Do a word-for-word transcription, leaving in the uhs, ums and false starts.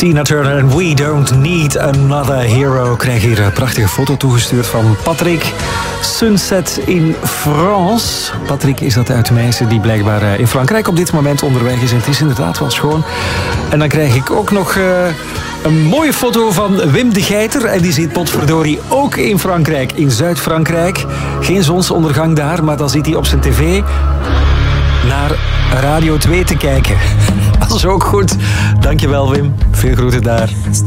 Tina Turner en We Don't Need Another Hero. Ik krijg hier een prachtige foto toegestuurd van Patrick. Sunset in France. Patrick is dat uit Meissen die blijkbaar in Frankrijk op dit moment onderweg is. En het is inderdaad wel schoon. En dan krijg ik ook nog uh, een mooie foto van Wim de Geiter. En die zit potverdorie ook in Frankrijk, in Zuid-Frankrijk. Geen zonsondergang daar, maar dan zit hij op zijn tv naar Radio twee te kijken. Dat is ook goed. Dankjewel Wim. Veel groeten daar.